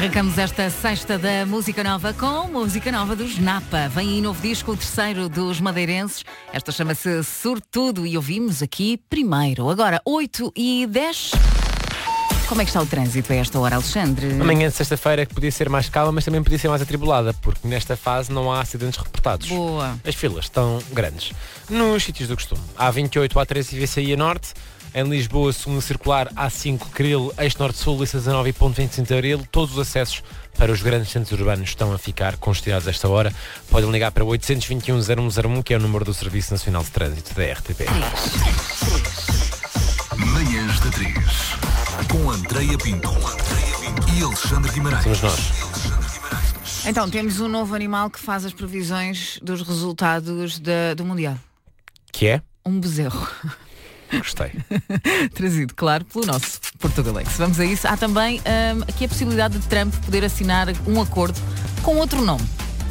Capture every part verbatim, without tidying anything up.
Arrancamos esta sexta da Música Nova com Música Nova dos Napa. Vem aí novo disco, o terceiro dos madeirenses. Esta chama-se Sortudo e ouvimos aqui primeiro. Agora, oito e dez. Como é que está o trânsito a esta hora, Alexandre? Amanhã de sexta-feira que podia ser mais calma, mas também podia ser mais atribulada, porque nesta fase não há acidentes reportados. Boa. As filas estão grandes. Nos sítios do costume. A vinte e oito, A treze e V C I a Norte. Em Lisboa, segundo circular, A cinco, Carril, Eixo Norte-Sul, Liça dezanove e Ponto vinte e cinco de Abril. Todos os acessos para os grandes centros urbanos estão a ficar congestionados esta hora. Podem ligar para oito dois um, zero um zero um, que é o número do Serviço Nacional de Trânsito da R T P. Manhãs da três, com Andreia Pinto e Alexandre Guimarães. Somos nós. Então, temos um novo animal que faz as previsões dos resultados da- do Mundial. Que é? Um bezerro. Gostei. Trazido, claro, pelo nosso Portugalex. Vamos a isso. Há também hum, aqui a possibilidade de Trump poder assinar um acordo com outro nome.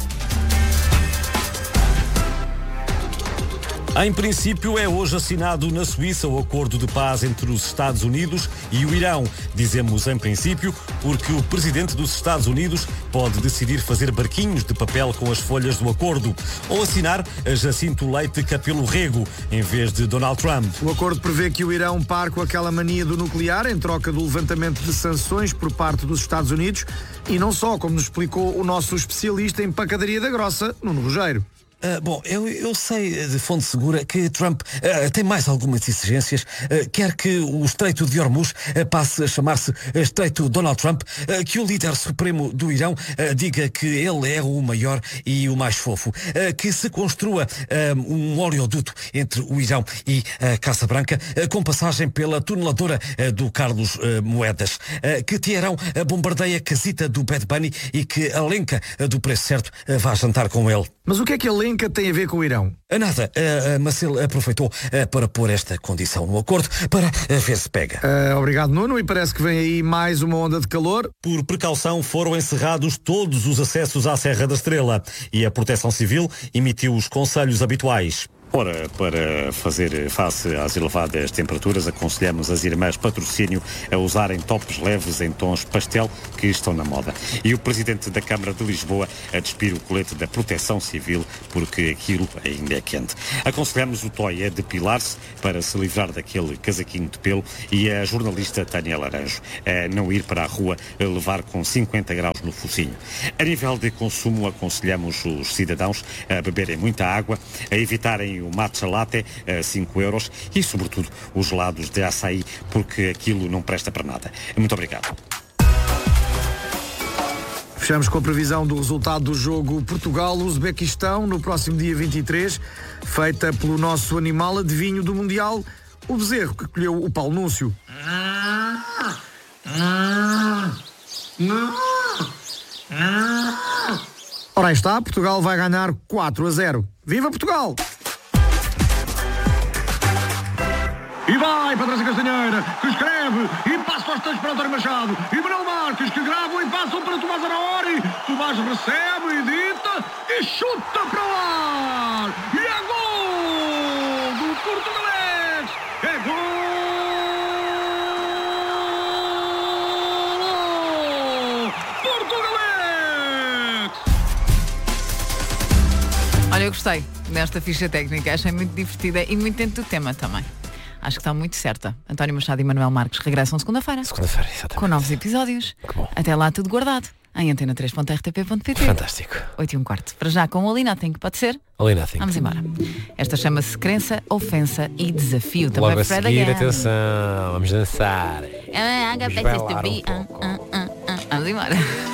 Em princípio, é hoje assinado na Suíça o acordo de paz entre os Estados Unidos e o Irão. Dizemos em princípio porque o presidente dos Estados Unidos pode decidir fazer barquinhos de papel com as folhas do acordo ou assinar a Jacinto Leite Capelo Rego em vez de Donald Trump. O acordo prevê que o Irão pare com aquela mania do nuclear em troca do levantamento de sanções por parte dos Estados Unidos e não só, como nos explicou o nosso especialista em pancadaria da grossa, Nuno Rogério. Uh, bom, eu, eu sei de fonte segura que Trump uh, tem mais algumas exigências. Uh, quer que o Estreito de Hormuz uh, passe a chamar-se Estreito Donald Trump, uh, que o líder supremo do Irão uh, diga que ele é o maior e o mais fofo, uh, que se construa uh, um oleoduto entre o Irão e a Casa Branca, uh, com passagem pela tuneladora uh, do Carlos uh, Moedas, uh, que Teherão uh, bombardeia a casita do Bad Bunny e que a lenca uh, do preço certo uh, vá jantar com ele. Mas o que é que a Lenca tem a ver com o Irão? Nada, uh, uh, mas ele aproveitou uh, para pôr esta condição no acordo para uh, ver se pega. Uh, obrigado, Nuno, e parece que vem aí mais uma onda de calor. Por precaução foram encerrados todos os acessos à Serra da Estrela e a Proteção Civil emitiu os conselhos habituais. Ora, para fazer face às elevadas temperaturas, aconselhamos as irmãs Patrocínio a usarem tops leves em tons pastel que estão na moda. E o Presidente da Câmara de Lisboa a despir o colete da Proteção Civil, porque aquilo ainda é quente. Aconselhamos o Toy a depilar-se para se livrar daquele casaquinho de pelo e a jornalista Tânia Laranjo a não ir para a rua a levar com cinquenta graus no focinho. A nível de consumo, aconselhamos os cidadãos a beberem muita água, a evitarem o matcha latte a cinco euros e, sobretudo, os gelados de açaí, porque aquilo não presta para nada. Muito obrigado. Fechamos com a previsão do resultado do jogo Portugal-Uzbequistão no próximo dia vinte e três, feita pelo nosso animal adivinho do Mundial, o bezerro que colheu o Paulo Núncio. Ora aí está, Portugal vai ganhar quatro a zero. Viva Portugal! E vai para trás a Castanheira, que escreve e passa aos três para António Machado. E Manuel Marques, que gravam e passam para Tomás Araori. Tomás recebe, edita e chuta para o ar. E é gol do Portugalês. É gol! Portugalês! Olha, eu gostei desta ficha técnica, achei muito divertida e muito dentro do tema também. Acho que está muito certa. António Machado e Manuel Marques regressam segunda-feira. Segunda-feira, exatamente. Com novos episódios. Que bom. Até lá tudo guardado. Em antena três ponto r t p ponto p t. Fantástico. oito e um quarto. Para já com o Ali Nothing, pode ser? Ali Nothing. Vamos embora. Esta chama-se Crença, Ofensa e Desafio. Também Logo a Fred seguir, again. atenção, vamos dançar. Ah, Vamos H P S T bailar V. um Ah, pouco. ah, ah, ah. Vamos embora.